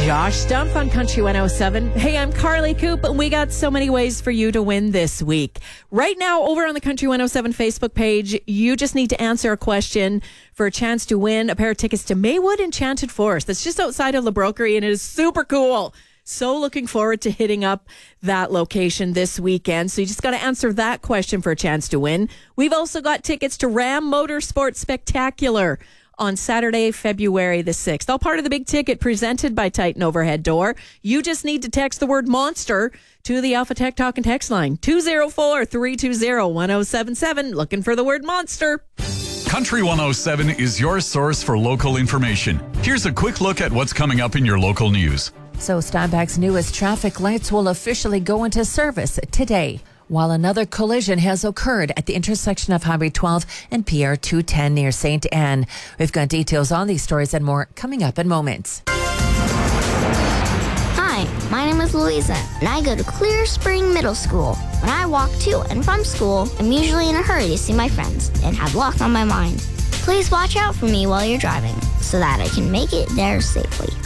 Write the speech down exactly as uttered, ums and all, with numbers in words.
Josh Stumpf on Country one oh seven. Hey, I'm Carly Coop, and we got so many ways for you to win this week. Right now, over on the Country one oh seven Facebook page, you just need to answer a question for a chance to win a pair of tickets to Maywood Enchanted Forest. That's just outside of La Broquerie, and it is super cool. So looking forward to hitting up that location this weekend. So you just got to answer that question for a chance to win. We've also got tickets to Ram Motorsports Spectacular on Saturday, February the sixth. All part of the big ticket presented by Titan Overhead Door. You just need to text the word monster to the Alpha Tech Talk and Text line two oh four, three two oh, one oh seven seven. Looking for the word monster. Country one oh seven is your source for local information. Here's a quick look at what's coming up in your local news. So Steinbach's newest traffic lights will officially go into service today, while another collision has occurred at the intersection of Highway twelve and P R two ten near Saint Anne. We've got details on these stories and more coming up in moments. Hi, my name is Louisa, and I go to Clear Spring Middle School. When I walk to and from school, I'm usually in a hurry to see my friends and have lots on my mind. Please watch out for me while you're driving so that I can make it there safely.